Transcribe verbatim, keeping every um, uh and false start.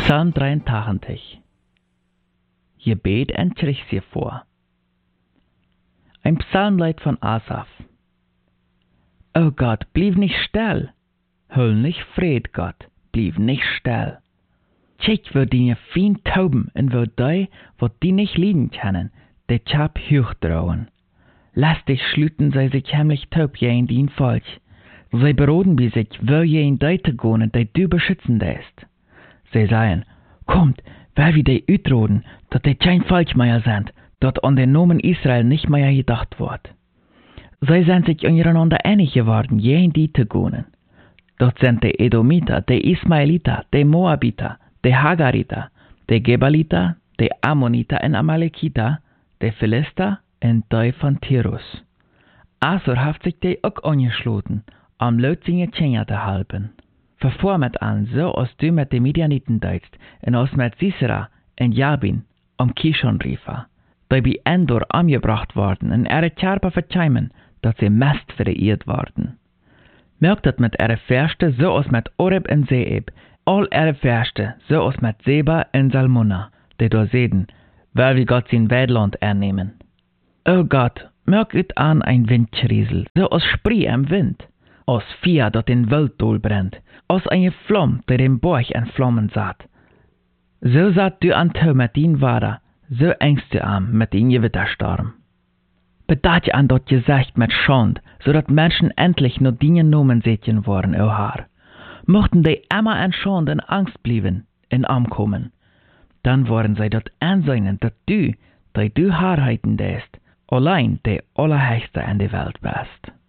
Psalm dreiundachtzig. Gebet en Trichsie vor. Ein Psalmlied von Asaf. O Gott, blieb nicht still. Hul nicht Fried, Gott, blieb nicht still. Kijk, wo die fien tauben en wo die, wo die nicht lieben können, de Chap hoch drauen. Lass dich schluten, sei sich hemmlich taub je in dien Volk. Sei beroden bei sich, wo je in die te gonen, die du beschützen lässt. Sie sagen, kommt, weil wir die utroden, dat die kein Volk mehr sind, dat an den Namen Israel nicht mehr gedacht wird. Sie sind sich untereinander einig geworden, je in die te gonen. Dort sind die Edomiter, die Ismaeliter, die Moabiter, die Hagariter, die Gebaliter, die Ammoniter en Amalekiter, die Philister en die von Tirus. Asur hat sich die auch angeschloten, am Lötzinge Tjenja te halben. Vervoer met an, zo als du met de Midianiten deitst, en als met Sisera en Jabin om Kishon riefa. Die bij Endor angebracht worden, en ihre Tjarpa vertjeimen, dat sie mest vereerd worden. Merkt dat met ihre Verste, zo als met Oreb en Zeeb, all ihre Verste, zo als met Zeba en Salmona, die door zeden, weil wir Gott sein Weidland ernehmen. O Gott, merk ut an ein Windschriesel, zo als Sprie am Wind, als Vier, dat in Weltdol brennt, als eine Flamme, die den Borch entflammen saat. So saat du an Tau mit din Wader, so engst du an mit din Gewittersturm. Bedacht je an dat Gesicht mit Schand, so dat Menschen endlich nur dinen Nomen sätjen worden, o Haar. Mochten die immer an Schand und Angst blieben, in Ankommen, dann waren sie dat ansehen, dat du, die du Haarheiten däst, allein der Allerheichste in der Welt bist.